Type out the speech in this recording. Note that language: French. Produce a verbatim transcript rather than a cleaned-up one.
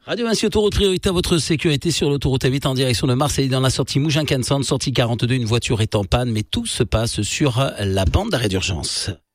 Radio Vinci Autoroute, priorité à votre sécurité sur l'autoroute A huit en direction de Marseille dans la sortie Mougins-Canson, sortie quarante-deux, une voiture est en panne, mais tout se passe sur la bande d'arrêt d'urgence.